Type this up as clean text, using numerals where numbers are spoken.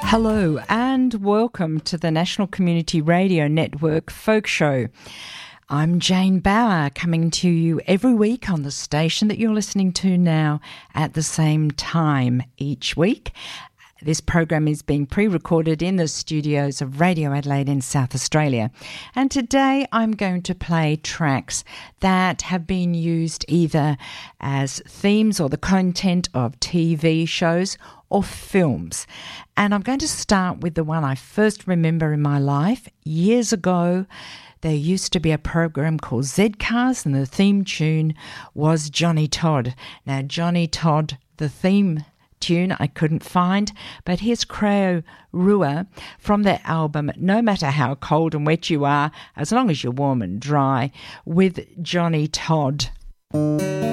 Hello and welcome to the National Community Radio Network Folk Show. I'm Jane Bauer, coming to you every week on the station that you're listening to now at the same time each week. This program is being pre-recorded in the studios of Radio Adelaide in South Australia. And today I'm going to play tracks that have been used either as themes or the content of TV shows or films. And I'm going to start with the one I first remember in my life. Years ago, there used to be a program called Z-Cars, and the theme tune was Johnny Todd. Now, Johnny Todd, the theme tune I couldn't find, but here's Creo Rua from their album No Matter How Cold and Wet You Are, as long as you're warm and dry, with Johnny Todd.